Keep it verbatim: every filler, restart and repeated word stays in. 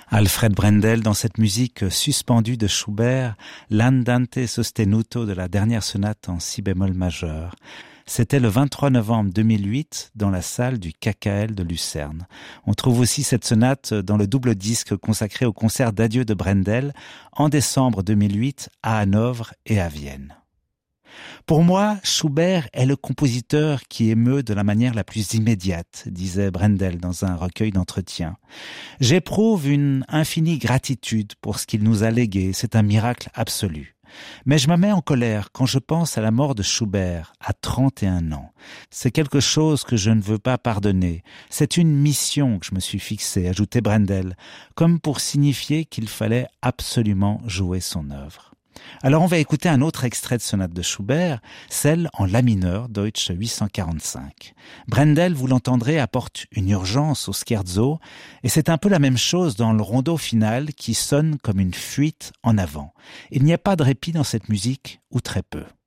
Alfred Brendel dans cette musique suspendue de Schubert, l'Andante sostenuto de la dernière sonate en si bémol majeur. C'était le vingt-trois novembre deux mille huit dans la salle du K K L de Lucerne. On trouve aussi cette sonate dans le double disque consacré au concert d'adieu de Brendel en décembre deux mille huit à Hanovre et à Vienne. Pour moi, Schubert est le compositeur qui émeut de la manière la plus immédiate, disait Brendel dans un recueil d'entretiens. J'éprouve une infinie gratitude pour ce qu'il nous a légué, c'est un miracle absolu. Mais je me mets en colère quand je pense à la mort de Schubert à trente et un ans. C'est quelque chose que je ne veux pas pardonner. C'est une mission que je me suis fixée, ajoutait Brendel, comme pour signifier qu'il fallait absolument jouer son œuvre. Alors on va écouter un autre extrait de sonate de Schubert, celle en la mineur, Deutsch huit cent quarante-cinq. Brendel, vous l'entendrez, apporte une urgence au scherzo, et c'est un peu la même chose dans le rondo final qui sonne comme une fuite en avant. Il n'y a pas de répit dans cette musique, ou très peu.